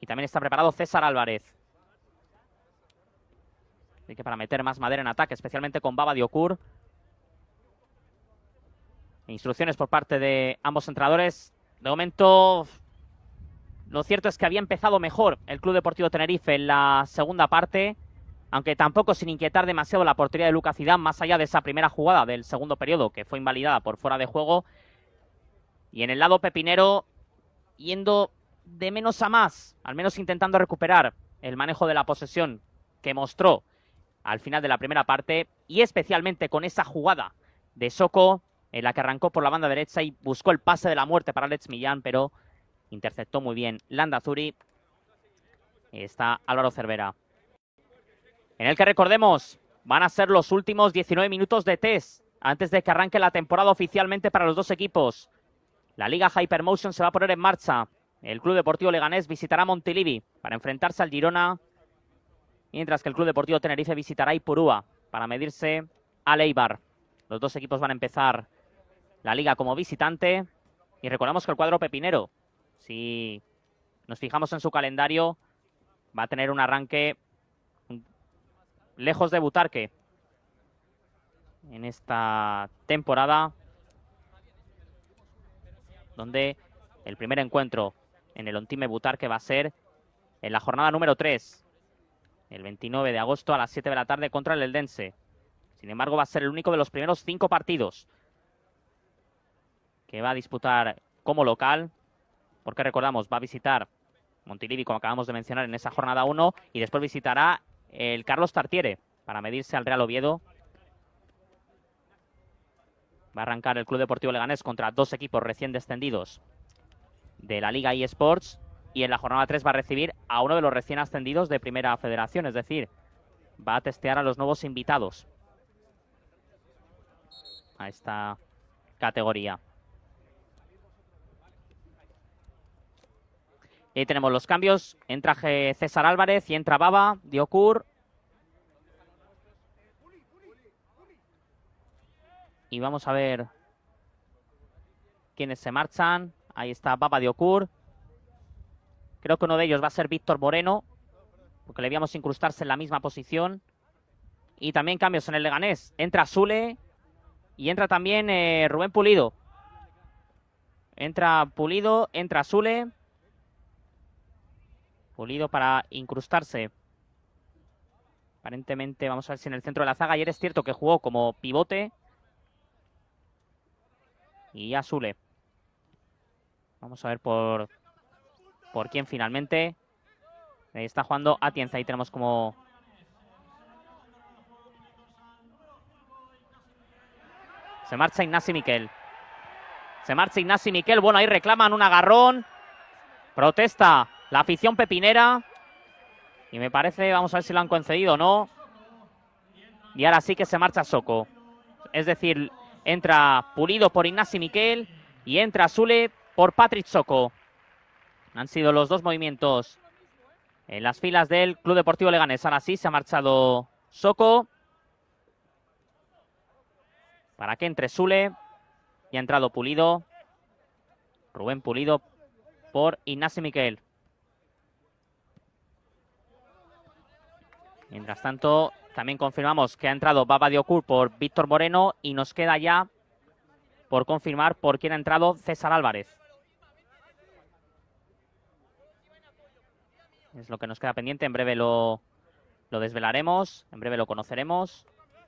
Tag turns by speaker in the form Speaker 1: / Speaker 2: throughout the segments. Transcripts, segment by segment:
Speaker 1: Y también está preparado César Álvarez. Así que para meter más madera en ataque, especialmente con Baba Diocur. Instrucciones por parte de ambos entrenadores. De momento, lo cierto es que había empezado mejor el Club Deportivo Tenerife en la segunda parte, aunque tampoco sin inquietar demasiado la portería de Lucas Zidane, más allá de esa primera jugada del segundo periodo que fue invalidada por fuera de juego. Y en el lado pepinero, yendo de menos a más, al menos intentando recuperar el manejo de la posesión que mostró al final de la primera parte, y especialmente con esa jugada de Soko, en la que arrancó por la banda derecha y buscó el pase de la muerte para Alex Millán, pero interceptó muy bien Landazuri. Está Álvaro Cervera, en el que, recordemos, van a ser los últimos 19 minutos de test antes de que arranque la temporada oficialmente para los dos equipos. La Liga Hypermotion se va a poner en marcha. El Club Deportivo Leganés visitará Montilivi para enfrentarse al Girona, mientras que el Club Deportivo Tenerife visitará Ipurúa para medirse al Eibar. Los dos equipos van a empezar la liga como visitante. Y recordamos que el cuadro pepinero, si nos fijamos en su calendario, va a tener un arranque lejos de Butarque en esta temporada, donde el primer encuentro en el Ontime Butarque va a ser en la jornada número 3, el 29 de agosto a las 7 de la tarde contra el Eldense. Sin embargo, va a ser el único de los primeros 5 partidos que va a disputar como local, porque recordamos, va a visitar Montilivi, como acabamos de mencionar, en esa jornada 1, y después visitará el Carlos Tartiere para medirse al Real Oviedo. Va a arrancar el Club Deportivo Leganés contra dos equipos recién descendidos de la Liga eSports, y en la jornada 3 va a recibir a uno de los recién ascendidos de Primera Federación, es decir, va a testear a los nuevos invitados a esta categoría. Y ahí tenemos los cambios. Entra César Álvarez y entra Baba Diocur. Y vamos a ver quiénes se marchan. Ahí está Baba Diocur. Creo que uno de ellos va a ser Víctor Moreno, porque le veíamos incrustarse en la misma posición. Y también cambios en el Leganés. Entra Sule y entra también Rubén Pulido. Entra Pulido, entra Sule. Pulido para incrustarse. Aparentemente, vamos a ver si en el centro de la zaga. Ayer es cierto que jugó como pivote. Y ya Sule. Vamos a ver por quién finalmente. Ahí está jugando Atienza. Ahí tenemos como... Se marcha Ignasi Miquel. Se marcha Ignasi Miquel. Bueno, ahí reclaman un agarrón. Protesta la afición pepinera. Y me parece, vamos a ver si lo han concedido o no. Y ahora sí que se marcha Soko. Es decir, entra Pulido por Ignasi Miquel y entra Sule por Patrick Soko. Han sido los dos movimientos en las filas del Club Deportivo Leganés. Ahora sí se ha marchado Soko para que entre Sule. Y ha entrado Pulido. Rubén Pulido por Ignasi Miquel. Mientras tanto, también confirmamos que ha entrado Baba Diocur por Víctor Moreno. Y nos queda ya por confirmar por quién ha entrado César Álvarez. Es lo que nos queda pendiente. En breve lo desvelaremos. En breve lo conoceremos.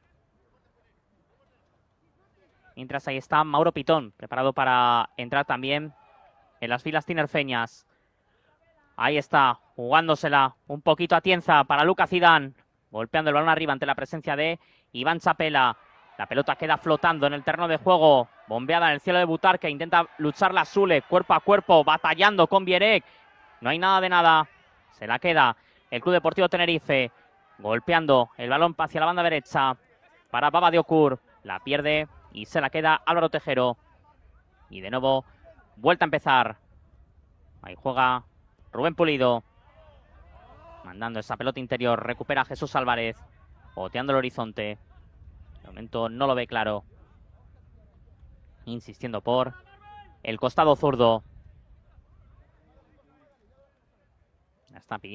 Speaker 1: Mientras ahí está Mauro Pitón, preparado para entrar también en las filas tinerfeñas. Ahí está, jugándosela un poquito a Atienza para Lucas Zidane. Golpeando el balón arriba ante la presencia de Iván Chapela. La pelota queda flotando en el terreno de juego. Bombeada en el cielo de Butarque. Intenta luchar la Sule cuerpo a cuerpo, batallando con Bierek. No hay nada de nada. Se la queda el Club Deportivo Tenerife. Golpeando el balón hacia la banda derecha para Baba Diocur. La pierde y se la queda Álvaro Tejero. Y de nuevo, vuelta a empezar. Ahí juega Rubén Pulido. Mandando esa pelota interior. Recupera a Jesús Álvarez. Boteando el horizonte. De momento no lo ve claro. Insistiendo por el costado zurdo. Está